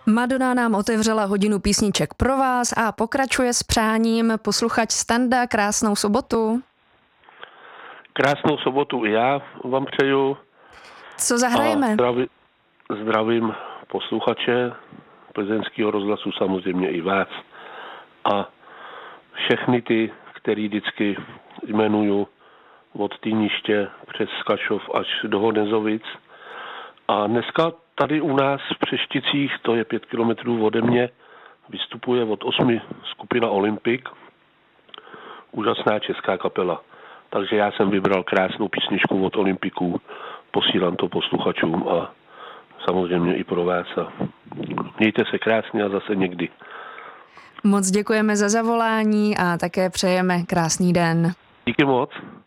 Madonna nám otevřela hodinu písniček pro vás a pokračuje s přáním posluchač Standa. Krásnou sobotu. Krásnou sobotu i já vám přeju. Co zahrajeme? Zdravím posluchače Plzeňského rozhlasu, samozřejmě i vás. A všechny ty, který vždycky jmenuju od Týniště přes Skašov až do Honezovic. A dneska tady u nás v Přešticích, to je 5 kilometrů ode mě, vystupuje od 8 skupina Olympik. Úžasná česká kapela. Takže já jsem vybral krásnou písničku od Olympiků, posílám to posluchačům a samozřejmě i pro vás. A mějte se krásně a zase někdy. Moc děkujeme za zavolání a také přejeme krásný den. Díky moc.